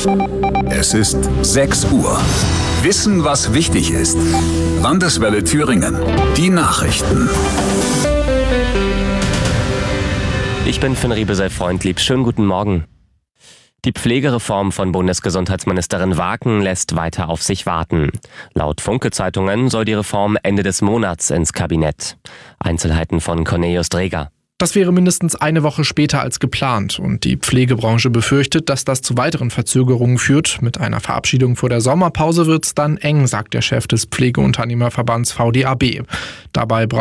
Es ist 6 Uhr. Wissen, was wichtig ist. Landeswelle Thüringen. Die Nachrichten. Ich bin Finn Riebesell-Freundlieb. Schönen guten Morgen. Die Pflegereform von Bundesgesundheitsministerin Waken lässt weiter auf sich warten. Laut Funke-Zeitungen soll die Reform Ende des Monats ins Kabinett. Einzelheiten von Cornelius Dreger. Das wäre mindestens eine Woche später als geplant und die Pflegebranche befürchtet, dass das zu weiteren Verzögerungen führt. Mit einer Verabschiedung vor der Sommerpause wird es dann eng, sagt der Chef des Pflegeunternehmerverbands VDAB. Dabei